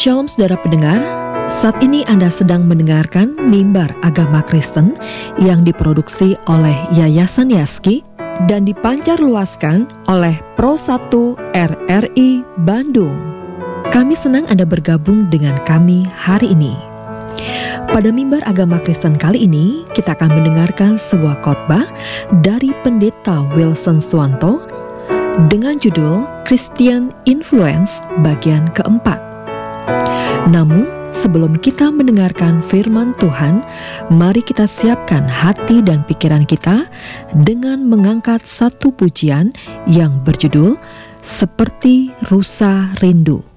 Shalom saudara pendengar, saat ini Anda sedang mendengarkan Mimbar Agama Kristen yang diproduksi oleh Yayasan Yaski dan dipancarluaskan oleh Pro 1 RRI Bandung. Kami senang Anda bergabung dengan kami hari ini. Pada Mimbar Agama Kristen kali ini, kita akan mendengarkan sebuah khotbah dari Pendeta Wilson Suwanto dengan judul Christian Influence bagian keempat. Namun, sebelum kita mendengarkan firman Tuhan, mari kita siapkan hati dan pikiran kita dengan mengangkat satu pujian yang berjudul Seperti Rusa Rindu.